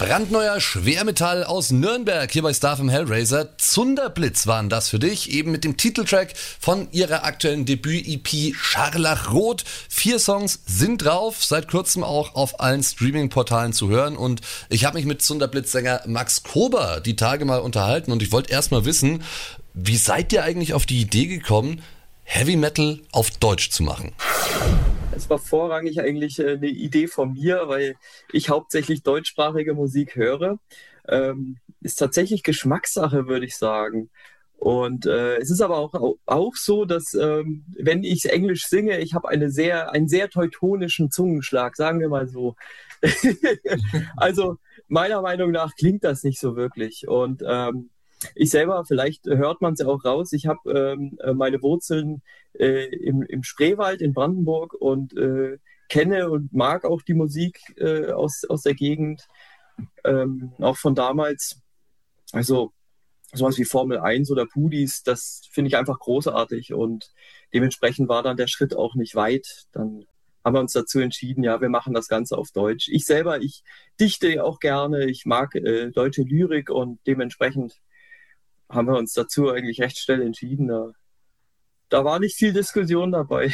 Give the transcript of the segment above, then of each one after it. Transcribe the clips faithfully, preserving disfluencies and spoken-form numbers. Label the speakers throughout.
Speaker 1: Brandneuer Schwermetall aus Nürnberg, hier bei Star F M Hellraiser. Zunderblitz waren das für dich, eben mit dem Titeltrack von ihrer aktuellen Debüt-E P Scharlachrot. Vier Songs sind drauf, seit kurzem auch auf allen Streaming-Portalen zu hören. Und ich habe mich mit Zunderblitz-Sänger Max Kober die Tage mal unterhalten und ich wollte erst mal wissen, wie seid ihr eigentlich auf die Idee gekommen, Heavy Metal auf Deutsch zu machen?
Speaker 2: Es war vorrangig eigentlich eine Idee von mir, weil ich hauptsächlich deutschsprachige Musik höre. Ähm, ist tatsächlich Geschmackssache, würde ich sagen. Und äh, es ist aber auch, auch so, dass ähm, wenn ich Englisch singe, ich habe eine sehr, einen sehr teutonischen Zungenschlag, sagen wir mal so. Also meiner Meinung nach klingt das nicht so wirklich. Und ähm, ich selber, vielleicht hört man es ja auch raus, ich habe ähm, meine Wurzeln äh, im, im Spreewald in Brandenburg und äh, kenne und mag auch die Musik äh, aus, aus der Gegend, ähm, auch von damals. Also sowas wie Formel eins oder Pudis, das finde ich einfach großartig und dementsprechend war dann der Schritt auch nicht weit. Dann haben wir uns dazu entschieden, ja, wir machen das Ganze auf Deutsch. Ich selber, ich dichte auch gerne, ich mag äh, deutsche Lyrik und dementsprechend haben wir uns dazu eigentlich recht schnell entschieden. Da, da war nicht viel Diskussion dabei.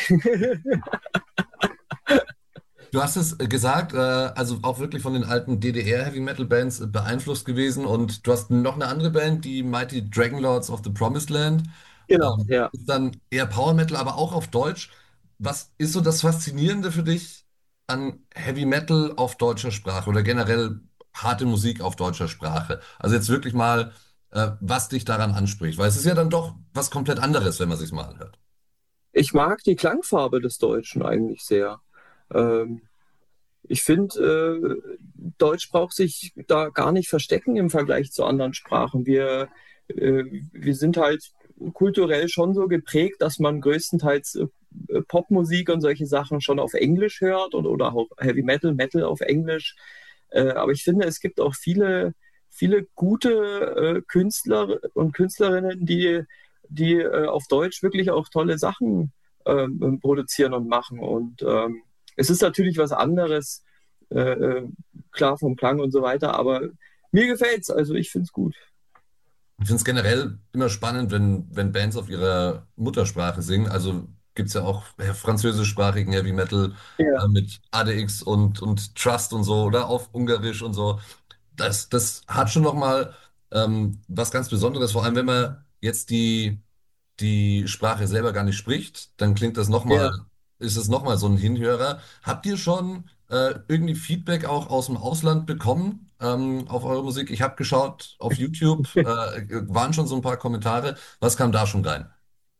Speaker 1: Du hast es gesagt, äh, also auch wirklich von den alten D D R-Heavy-Metal-Bands beeinflusst gewesen und du hast noch eine andere Band, die Mighty Dragonlords of the Promised Land.
Speaker 2: Genau,
Speaker 1: Ähm,
Speaker 2: ja.
Speaker 1: ist dann eher Power Metal, aber auch auf Deutsch. Was ist so das Faszinierende für dich an Heavy Metal auf deutscher Sprache oder generell harte Musik auf deutscher Sprache? Also jetzt wirklich mal, äh, was dich daran anspricht, weil es ist ja dann doch was komplett anderes, wenn man sich mal anhört.
Speaker 2: Ich mag die Klangfarbe des Deutschen eigentlich sehr. Ähm, ich finde, äh, Deutsch braucht sich da gar nicht verstecken im Vergleich zu anderen Sprachen. Wir, äh, wir sind halt kulturell schon so geprägt, dass man größtenteils äh, Popmusik und solche Sachen schon auf Englisch hört und, oder auch Heavy Metal, Metal auf Englisch. Äh, aber ich finde, es gibt auch viele, viele gute äh, Künstler und Künstlerinnen, die, die äh, auf Deutsch wirklich auch tolle Sachen ähm, produzieren und machen. Und ähm, es ist natürlich was anderes, äh, äh, klar vom Klang und so weiter, aber mir gefällt's, also ich find's gut.
Speaker 1: Ich finde es generell immer spannend, wenn, wenn Bands auf ihrer Muttersprache singen. Also gibt es ja auch äh, französischsprachigen Heavy Metal
Speaker 2: Ja,
Speaker 1: äh, mit A D X und, und Trust und so oder auf Ungarisch und so. Das, das hat schon nochmal ähm, was ganz Besonderes, vor allem wenn man jetzt die, die Sprache selber gar nicht spricht, dann klingt das nochmal,
Speaker 2: ja.
Speaker 1: ist es nochmal so ein Hinhörer. Habt ihr schon äh, irgendwie Feedback auch aus dem Ausland bekommen ähm, auf eure Musik? Ich habe geschaut auf YouTube, äh, waren schon so ein paar Kommentare. Was kam da schon rein?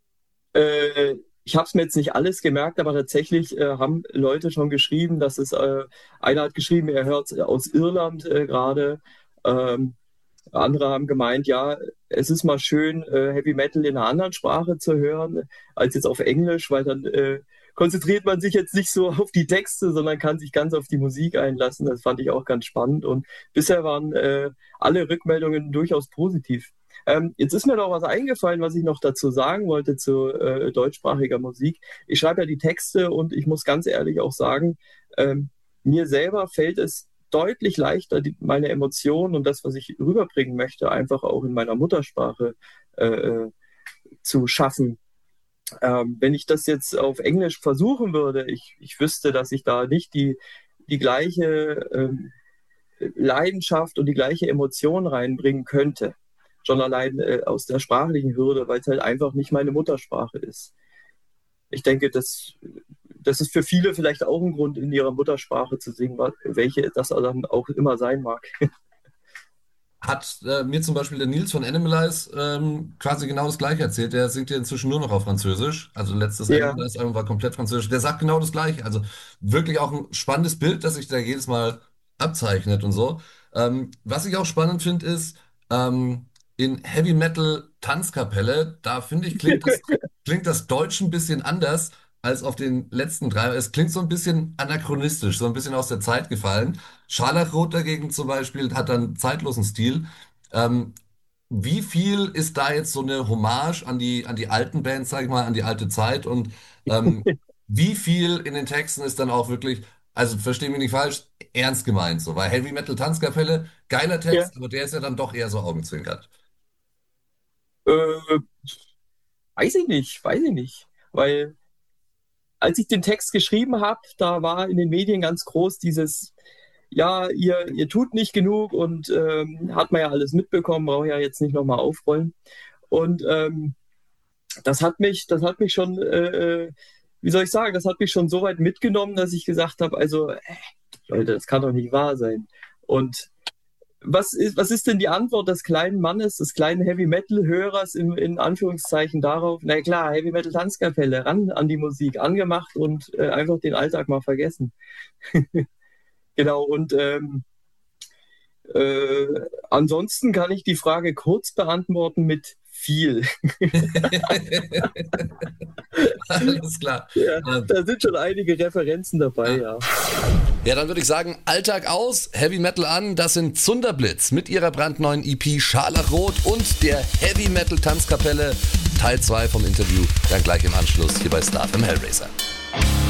Speaker 2: Äh, ich habe es mir jetzt nicht alles gemerkt, aber tatsächlich äh, haben Leute schon geschrieben, dass es, äh, einer hat geschrieben, er hört aus Irland äh, gerade. Ähm, Andere haben gemeint, ja, es ist mal schön, äh, Heavy Metal in einer anderen Sprache zu hören, als jetzt auf Englisch, weil dann äh, konzentriert man sich jetzt nicht so auf die Texte, sondern kann sich ganz auf die Musik einlassen. Das fand ich auch ganz spannend. Und bisher waren äh, alle Rückmeldungen durchaus positiv. Ähm, jetzt ist mir noch was eingefallen, was ich noch dazu sagen wollte zu äh, deutschsprachiger Musik. Ich schreibe ja die Texte und ich muss ganz ehrlich auch sagen, ähm, mir selber fällt es deutlich leichter, die, meine Emotionen und das, was ich rüberbringen möchte, einfach auch in meiner Muttersprache äh, äh, zu schaffen. Ähm, wenn ich das jetzt auf Englisch versuchen würde, ich, ich wüsste, dass ich da nicht die, die gleiche ähm, Leidenschaft und die gleiche Emotion reinbringen könnte. Schon allein äh, aus der sprachlichen Hürde, weil es halt einfach nicht meine Muttersprache ist. Ich denke, das, das ist für viele vielleicht auch ein Grund, in ihrer Muttersprache zu singen, welche das dann auch immer sein mag.
Speaker 1: Hat äh, mir zum Beispiel der Nils von Animalize ähm, quasi genau das Gleiche erzählt. Der singt ja inzwischen nur noch auf Französisch. Also letztes
Speaker 2: Ja,
Speaker 1: Animalize-Album war komplett Französisch. Der sagt genau das Gleiche. Also wirklich auch ein spannendes Bild, das sich da jedes Mal abzeichnet und so. Ähm, was ich auch spannend finde, ist, ähm, in Heavy Metal Tanzkapelle, da finde ich, klingt das, klingt das Deutsch ein bisschen anders als auf den letzten drei. Es klingt so ein bisschen anachronistisch, so ein bisschen aus der Zeit gefallen. Scharlachrot dagegen zum Beispiel hat dann zeitlosen Stil. Ähm, Wie viel ist da jetzt so eine Hommage an die, an die alten Bands, sag ich mal, an die alte Zeit und ähm, wie viel in den Texten ist dann auch wirklich also versteh mich nicht falsch, ernst gemeint so, weil Heavy Metal Tanzkapelle, geiler
Speaker 2: Ja.
Speaker 1: Text, aber der ist ja dann doch eher so augenzwinkert.
Speaker 2: Äh, weiß ich nicht, weiß ich nicht. Weil als ich den Text geschrieben habe, da war in den Medien ganz groß dieses, ja, ihr, ihr tut nicht genug und ähm, hat man ja alles mitbekommen, brauche ja jetzt nicht nochmal aufrollen. Und ähm, das hat mich, das hat mich schon, äh, äh, wie soll ich sagen, das hat mich schon so weit mitgenommen, dass ich gesagt habe, also, äh, Leute, das kann doch nicht wahr sein. Und was ist, was ist denn die Antwort des kleinen Mannes, des kleinen Heavy Metal Hörers in, in Anführungszeichen darauf? Na klar, Heavy Metal Tanzkapelle, ran an die Musik, angemacht und äh, einfach den Alltag mal vergessen. Genau, und ähm, äh, ansonsten kann ich die Frage kurz beantworten mit viel.
Speaker 1: Alles klar.
Speaker 2: Ja,
Speaker 1: Ähm,
Speaker 2: da sind schon einige Referenzen dabei,
Speaker 1: ja.
Speaker 2: ja.
Speaker 3: Ja, dann würde ich sagen, Alltag aus, Heavy Metal an. Das sind Zunderblitz mit ihrer brandneuen E P Scharlachrot und der Heavy Metal Tanzkapelle. Teil zwei vom Interview, dann gleich im Anschluss hier bei Star F M Hellraiser.